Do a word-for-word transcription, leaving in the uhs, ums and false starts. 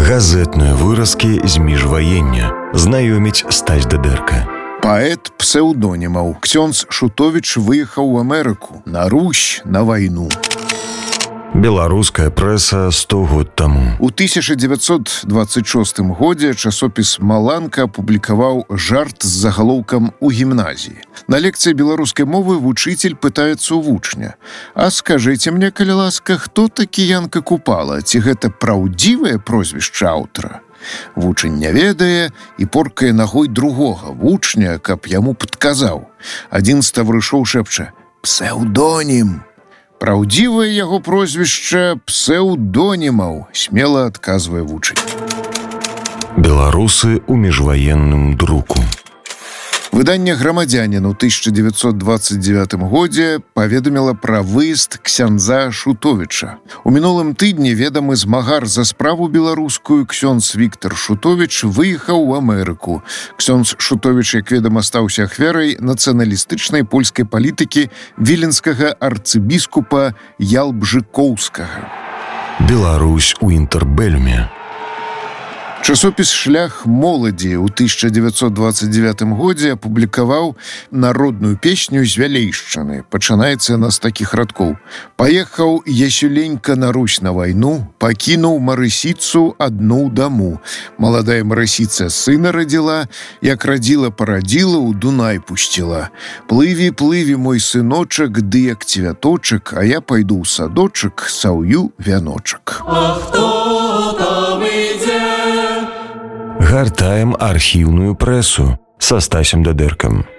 Газетныя выразкі з міжваення знаёміць Стась Дыдэрка. Паэт псеўдонімаў Ксёндз Шутовіч выехаў у Амерыку, на Русь, на вайну. Беларуская прэса сто год таму. У тысяча дзевяцьсот дваццаць шостым годзе часопіс «Маланка» апублікаваў жарт з загалоўкам «У гімназіі». На лекцыі беларускай мовы вучыцель пытаецца ў вучня: «А скажыце мне, калі ласка, хто такі Янка Купала? Ці гэта праўдзівае прозвішча аўтара?» Вучань не ведае і поркае нагой другога вучня, каб яму падказаў. Адзін з таварышоў шэпча: «Псеўдонім!» Праўдзівае яго прозвішча псеўдонімаў, смела адказвае вучань. Беларусы ў міжваенным друку. Выданне «Грамадзянін» у тысяча дзевяцьсот дваццаць дзевятым годзе паведаміла пра выезд ксяндза Шутовіча. У мінулым тыдні ведамы змагар за справу беларускую Ксёндз Віктар Шутовіч выехаў у Амерыку. Ксёндз Шутовіч, як ведама, стаўся ахвярай нацыяналістычнай польскай палітыкі віленскага арцыбіскупа Ялбжыкоўскага. Беларусь у інтэрбэльме. Часопіс «Шлях моладзі» ў тысяча дзевяцьсот дваццаць дзевятым годзе апублікаваў народную песню з Вялейшчыны. Пачынаецца яна з такіх радкоў: «Паехаў Ясюленька на Русь на вайну, пакінуў Марысіцу адну даму. Маладая Марысіца сына радзіла, як радзіла парадзіла, у Дунай пусціла. Плыві, плыві, мой сыночак, ды як цвяточак, а я пайду ў садочак, саўю вяночак». А хто там ідзе? Гартаем архіўную прэсу са Стасем Дыдэркам.